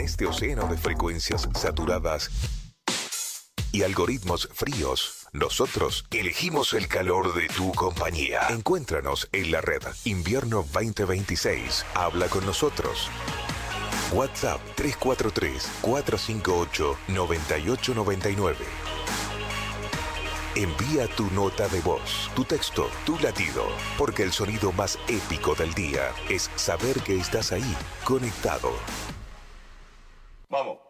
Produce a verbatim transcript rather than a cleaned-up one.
este océano de frecuencias saturadas y algoritmos fríos, nosotros elegimos el calor de tu compañía. Encuéntranos en la red Invierno veinte veintiséis. Habla con nosotros. WhatsApp tres cuatro tres, cuatro cinco ocho, nueve ocho nueve nueve. Envía tu nota de voz, tu texto, tu latido, porque el sonido más épico del día es saber que estás ahí, conectado. Vamos.